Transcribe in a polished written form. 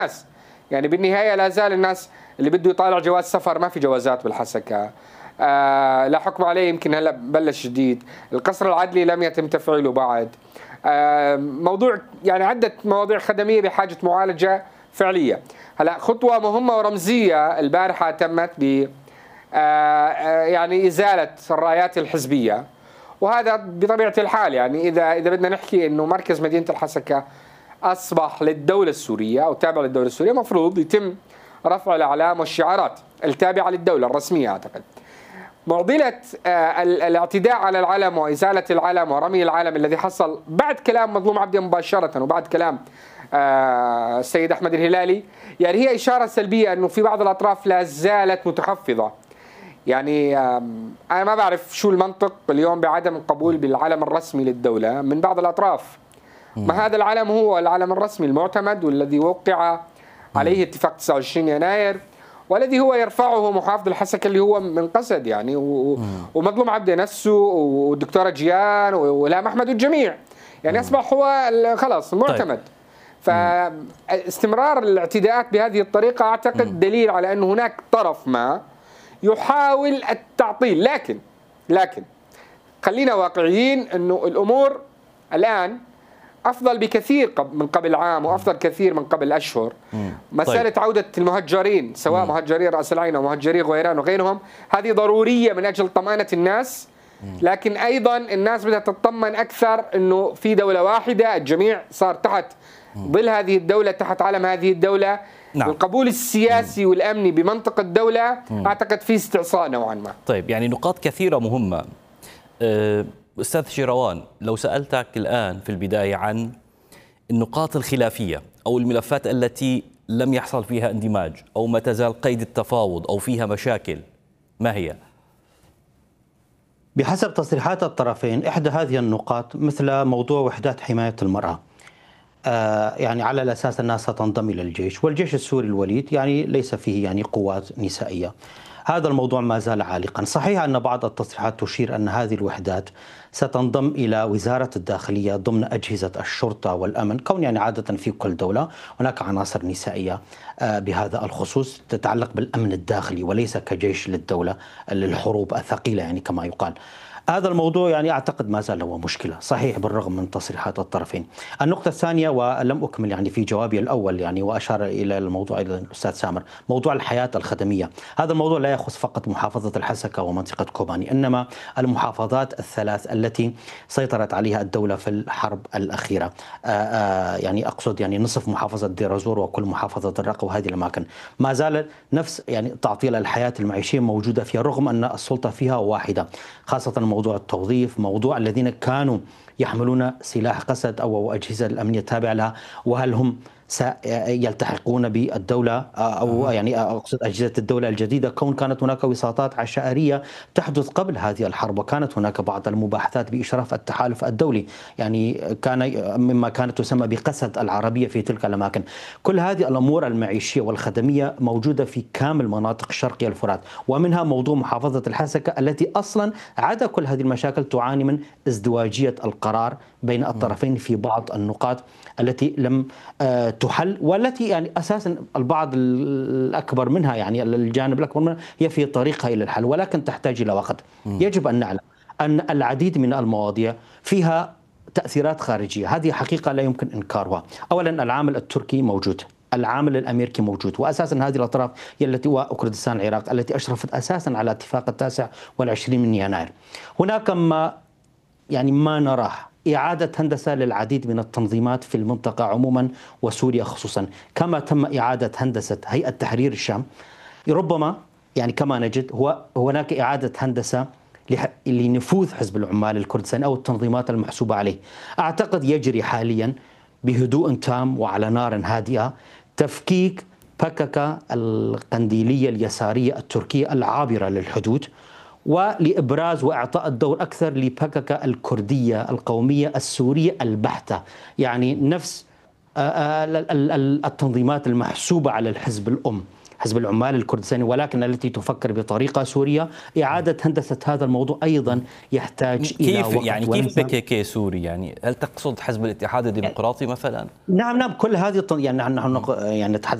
الناس. يعني بالنهاية لا زال الناس اللي بده يطالع جواز سفر ما في جوازات بالحسكة. لا حكم عليه، يمكن هلا بلش جديد. القصر العدلي لم يتم تفعيله بعد. موضوع يعني عدة مواضيع خدمية بحاجة معالجة فعلية. هلا خطوة مهمة ورمزية البارحة تمت ب يعني إزالة الرايات الحزبية، وهذا بطبيعة الحال يعني إذا بدنا نحكي إنه مركز مدينة الحسكة أصبح للدولة السورية أو تابع للدولة السورية، مفروض يتم رفع الأعلام والشعارات التابعة للدولة الرسمية. أعتقد معضلة الاعتداء على العلم وإزالة العلم ورمي العلم الذي حصل بعد كلام مظلوم عبده مباشرة وبعد كلام السيد أحمد الهلالي، يعني هي إشارة سلبية أنه في بعض الأطراف لا زالت متحفظة. يعني أنا ما بعرف شو المنطق اليوم بعدم القبول بالعلم الرسمي للدولة من بعض الأطراف. ما هذا العلم هو العلم الرسمي المعتمد والذي وقع عليه اتفاق 29 يناير، والذي هو يرفعه محافظ الحسكة اللي هو من قسد يعني ومظلوم عبده نفسه والدكتورة جيان وإلهام أحمد والجميع، يعني أصبح هو خلاص المعتمد. فاستمرار الاعتداءات بهذه الطريقة أعتقد دليل على أن هناك طرف ما يحاول التعطيل. لكن خلينا واقعيين أنه الأمور الآن أفضل بكثير من قبل عام، وأفضل كثير من قبل أشهر. مسألة طيب. عودة المهجرين سواء مهجري رأس العين أو مهجري غويران وغيرهم هذه ضرورية من أجل طمأنة الناس، لكن أيضا الناس بدها تطمن أكثر أنه في دولة واحدة، الجميع صار تحت ظل هذه الدولة، تحت علم هذه الدولة. نعم. القبول السياسي والأمني بمنطق الدولة أعتقد فيه استعصاء نوعا ما. طيب يعني نقاط كثيرة مهمة. أستاذ شيروان، لو سألتك الآن في البداية عن النقاط الخلافية أو الملفات التي لم يحصل فيها اندماج أو ما تزال قيد التفاوض أو فيها مشاكل، ما هي؟ بحسب تصريحات الطرفين إحدى هذه النقاط مثل موضوع وحدات حماية المرأة، يعني على الأساس أنها ستنضم إلى الجيش، والجيش السوري الوليد يعني ليس فيه يعني قوات نسائية. هذا الموضوع ما زال عالقا. صحيح أن بعض التصريحات تشير أن هذه الوحدات ستنضم إلى وزارة الداخلية ضمن أجهزة الشرطة والأمن، كون يعني عادة في كل دولة هناك عناصر نسائية بهذا الخصوص تتعلق بالأمن الداخلي وليس كجيش للدولة للحروب الثقيلة يعني كما يقال. هذا الموضوع يعني أعتقد ما زال هو مشكلة، صحيح بالرغم من تصريحات الطرفين. النقطة الثانية ولم أكمل يعني في جوابي الأول يعني وأشار إلى الموضوع أيضا الأستاذ سامر، موضوع الحياة الخدمية. هذا الموضوع لا يخص فقط محافظة الحسكة ومنطقة كوباني، إنما المحافظات الثلاث التي سيطرت عليها الدولة في الحرب الأخيرة. يعني أقصد يعني نصف محافظة دير الزور وكل محافظة الرقة وهذه الأماكن ما زال نفس يعني تعطيل الحياة المعيشية موجودة فيها رغم أن السلطة فيها واحدة، خاصة موضوع التوظيف، موضوع الذين كانوا يحملون سلاح قسد أو أجهزة الأمنية التابعة لها، وهل هم سيلتحقون بالدولة أو يعني أقصد أجهزة الدولة الجديدة، كون كانت هناك وساطات عشائرية تحدث قبل هذه الحرب، وكانت هناك بعض المباحثات بإشراف التحالف الدولي، يعني كان مما كانت تسمى بقسد العربية في تلك الأماكن. كل هذه الأمور المعيشية والخدمية موجودة في كامل مناطق شرقي الفرات، ومنها موضوع محافظة الحسكة التي أصلا عدا كل هذه المشاكل تعاني من ازدواجية القرار بين الطرفين في بعض النقاط التي لم تحل، والتي يعني أساسا البعض الأكبر منها يعني الجانب الأكبر منها هي في طريقها إلى الحل، ولكن تحتاج إلى وقت. يجب أن نعلم أن العديد من المواضيع فيها تأثيرات خارجية، هذه حقيقة لا يمكن إنكارها. أولا العامل التركي موجود، العامل الأمريكي موجود، وأساسا هذه الأطراف هي التي وكردستان العراق التي أشرفت أساسا على اتفاق 29 من يناير. هناك ما نراه إعادة هندسة للعديد من التنظيمات في المنطقة عموما وسوريا خصوصا، كما تم إعادة هندسة هيئة تحرير الشام. ربما يعني كما نجد هناك إعادة هندسة لنفوذ حزب العمال الكردستاني أو التنظيمات المحسوبة عليه. أعتقد يجري حاليا بهدوء تام وعلى نار هادئة تفكيك بكك القنديلية اليسارية التركية العابرة للحدود، ولإبراز وإعطاء الدور أكثر لبكك الكردية القومية السورية البحتة، يعني نفس التنظيمات المحسوبة على الحزب الأم. حزب العمال الكردستاني، ولكن التي تفكر بطريقة سورية. إعادة هندسة هذا الموضوع أيضا يحتاج إلى وقت. يعني كيف PKK سوري؟ يعني هل تقصد حزب الاتحاد الديمقراطي مثلا؟ نعم كل هذه يعني نحن يعني نتحدث